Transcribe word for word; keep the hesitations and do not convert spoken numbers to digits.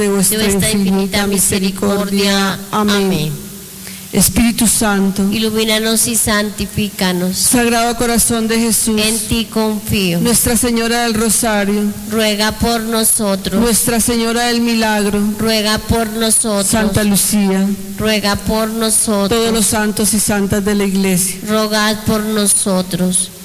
de vuestra, de vuestra infinita misericordia. Amén. Espíritu Santo, Ilumínanos y santifícanos. Sagrado Corazón de Jesús, En ti confío. Nuestra Señora del Rosario, Ruega por nosotros. Nuestra Señora del Milagro, Ruega por nosotros. Santa Lucía, Ruega por nosotros. todos los santos y santas de la Iglesia, Rogad por nosotros.